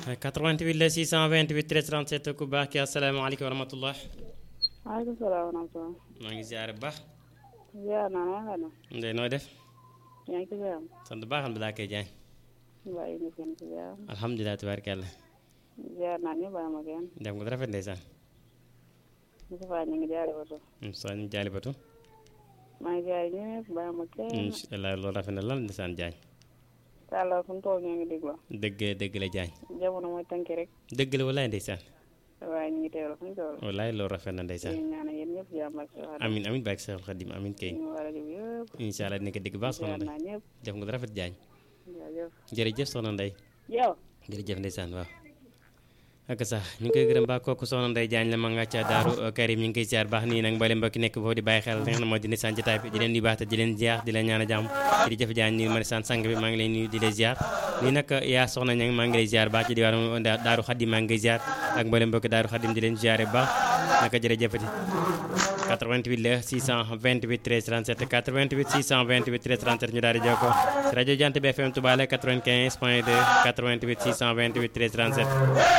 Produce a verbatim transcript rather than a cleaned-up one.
quatre-vingt-huit la six cent vingt-huit treize trente-sept ku baax ki asalaamaaleykum wa rahmatullah. maaleykum salaam wa rahmatulah. maa ngi ziare bu baax. ziar naa la nga def. Ndeye noo def. yaa ngi ci jàmm. sant bu baax alhamdulilah kay Diagne. waaye ñu ngi ci jàmm. alhamdulilah tubaarkàlla. ziar naa ñu bàyyi ma kenn. dem ko rafet ndeysaan. Moustapha ñu ngi jaari batu. Moustapha ñu jaali batu. maa ngi jaari ñëpp bàyyi ma kenn. incha allah loolu rafet na lan ndeysaan Diagne. Talla fu mu toog ñoo ngi déglu. dëgg dëgg la Diagne. jamono mooy tënk rek. dëgg la walaay ndeysaan. waaye ñu ngi teewlu fu ñu toll. walaay loolu rafet na ndeysaan. ñu ñaanal yéen ñëpp jàmm ak salaam. amin amin barke Seexul Xadim amin kay. ñu war a jub yëpp. incha allah dina ko dégg baax soxna ziar Ndeye. naa ñëpp. def nga lu rafet Diagne. jaajëf. jërëjëf soxna Ndeye. yow. jërëjëf ndeysaan waaw. ak sax ñu ngi koy gërëm baax kooku soxna Ndeye Diagne la ma nga ca Daaru Karim ñu ngi koy ziar baax nii nag mboolem mbokki nekk foofu di bàyyi xel li nga xam ne moo di ndeysaan jotaay bi di leen di baax te di leen ziar di leen ñaan a jàmm jërëjëf Diagne nii ma ndeysaan sang bi maa ngi lay nuyu di leen ziar nii nag yaa soxna ñang maa ngi lay ziar baax ci diwaanu Daaru Xadim maa ngi koy ziar ak mboolem mbokki Daaru Xadim di leen ziare bu baax naka jërëjëfati quatre-vingt-huit la six cent vingt-huit treize trente-sept quatre-vingt-huit six cent vingt-huit treize trente-sept ñu daal di jokkoo si rajo Jant bi F M Touba la quatre-vingt-quinze point deux quatre-vingt-huit six cent vingt-huit treize trente-sept